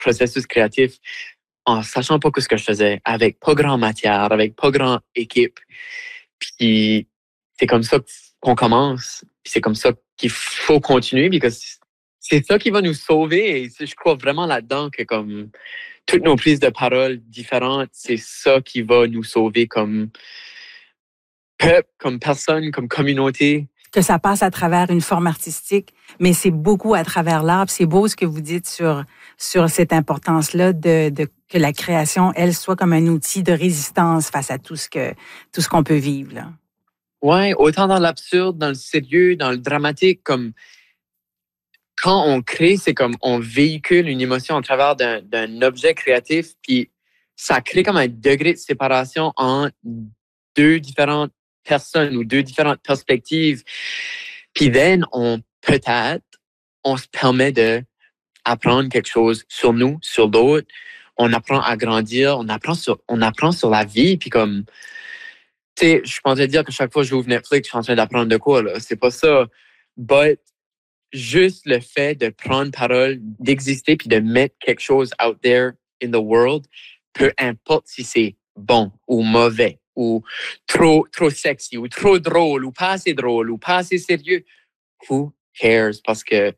processus créatif en sachant pas ce que je faisais, avec pas grand matière, avec pas grand équipe. Puis c'est comme ça qu'on commence. Puis c'est comme ça qu'il faut continuer, parce que c'est ça qui va nous sauver. Et je crois vraiment là-dedans que comme toutes nos prises de parole différentes, c'est ça qui va nous sauver comme peuple, comme personne, comme communauté. Que ça passe à travers une forme artistique, mais c'est beaucoup à travers l'art. C'est beau ce que vous dites sur cette importance-là de que la création, elle, soit comme un outil de résistance face à tout ce qu'on peut vivre, là. Ouais, autant dans l'absurde, dans le sérieux, dans le dramatique, comme quand on crée, c'est comme on véhicule une émotion à travers d'un objet créatif, puis ça crée comme un degré de séparation entre deux différentes personnes ou deux différentes perspectives. Puis peut-être, on se permet de apprendre quelque chose sur nous, sur d'autres. On apprend à grandir, on apprend sur la vie, puis comme, tu sais, je suis pas en train de dire que chaque fois que j'ouvre Netflix, je suis en train d'apprendre de quoi, là. C'est pas ça. But juste le fait de prendre parole, d'exister, puis de mettre quelque chose out there in the world, peu importe si c'est bon ou mauvais, ou trop sexy, ou trop drôle, ou pas assez drôle, ou pas assez sérieux, who cares? Parce que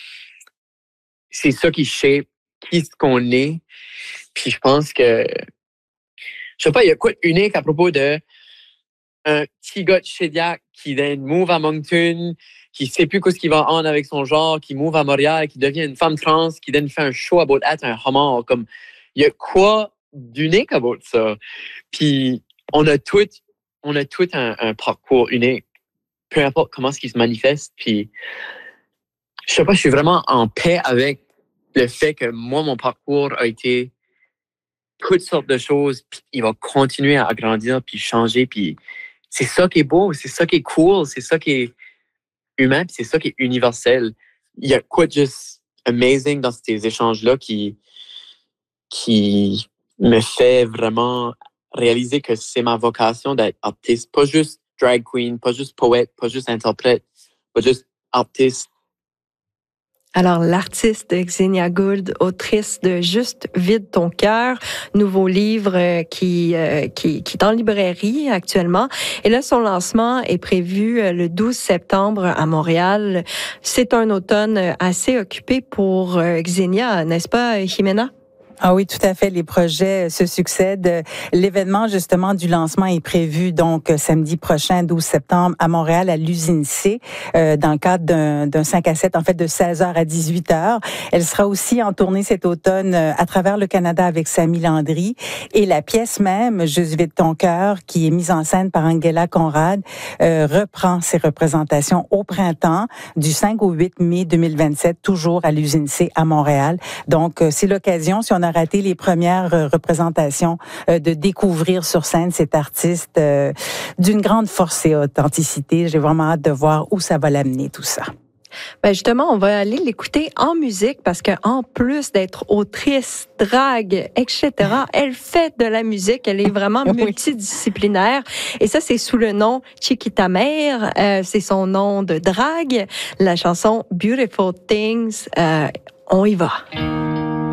c'est ça qui shape qui ce qu'on est. Puis je pense que, je sais pas, il y a quoi de unique à propos de un petit gars de Shediac qui move à Moncton, qui sait plus ce qu'il va en avec son genre, qui move à Montréal, qui devient une femme trans, qui fait un show about être un homard. Comme, il y a quoi d'unique about ça? Puis on a tout un parcours unique, peu importe comment ce qui se manifeste. Puis je sais pas, je suis vraiment en paix avec le fait que moi, mon parcours a été toutes sortes de choses, puis il va continuer à grandir, puis changer, puis c'est ça qui est beau, c'est ça qui est cool, c'est ça qui est humain, puis c'est ça qui est universel. Il y a quoi de juste amazing dans ces échanges-là qui me fait vraiment réaliser que c'est ma vocation d'être artiste, pas juste drag queen, pas juste poète, pas juste interprète, pas juste artiste. Alors, l'artiste Xenia Gould, autrice de Juste vide ton cœur, nouveau livre qui est en librairie actuellement. Et là, son lancement est prévu le 12 septembre à Montréal. C'est un automne assez occupé pour Xenia, n'est-ce pas, Jimena? Ah oui, tout à fait. Les projets se succèdent. L'événement, justement, du lancement est prévu donc samedi prochain, 12 septembre, à Montréal, à l'usine C, dans le cadre d'un 5 à 7, en fait, de 16h à 18h. Elle sera aussi en tournée cet automne à travers le Canada avec Samy Landry. Et la pièce même, Juste vide ton cœur, qui est mise en scène par Angela Conrad, reprend ses représentations au printemps, du 5 au 8 mai 2027, toujours à l'usine C à Montréal. Donc, c'est l'occasion, si on a raté les premières représentations, de découvrir sur scène cet artiste d'une grande force et authenticité. J'ai vraiment hâte de voir où ça va l'amener, tout ça. Ben justement, on va aller l'écouter en musique parce qu'en plus d'être autrice, drague, etc., elle fait de la musique. Elle est vraiment multidisciplinaire. Et ça, c'est sous le nom Chiquita Mère. C'est son nom de drague. La chanson Beautiful Things. On y va.